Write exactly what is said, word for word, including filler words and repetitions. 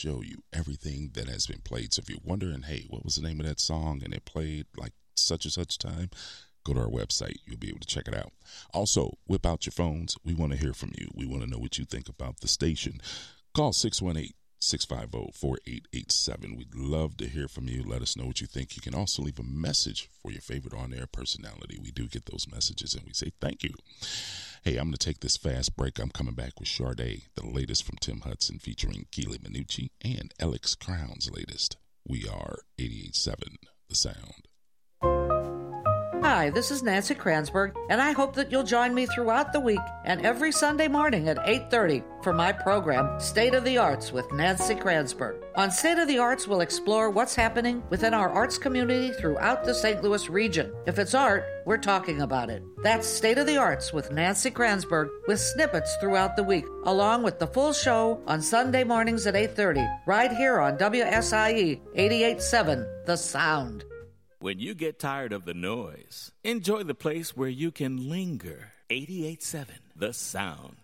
show you everything that has been played. So if you're wondering, hey, what was the name of that song and it played like such and such time, go to our website. You'll be able to check it out. Also, whip out your phones. We want to hear from you. We want to know what you think about the station. Call six one eight, six five zero, four eight eight seven. We'd love to hear from you. Let us know what you think. You can also leave a message for your favorite on-air personality. We do get those messages, and we say thank you. Hey, I'm going to take this fast break. I'm coming back with Sade, the latest from Tim Hudson featuring Keely Minucci, and Alex Crown's latest. We are eighty-eight point seven The Sound. Hi, this is Nancy Kransberg, and I hope that you'll join me throughout the week and every Sunday morning at eight thirty for my program, State of the Arts with Nancy Kransberg. On State of the Arts, we'll explore what's happening within our arts community throughout the Saint Louis region. If it's art, we're talking about it. That's State of the Arts with Nancy Kransberg, with snippets throughout the week, along with the full show on Sunday mornings at eight thirty, right here on W S I E eighty-eight point seven, The Sound. When you get tired of the noise, enjoy the place where you can linger. eighty-eight point seven The Sound.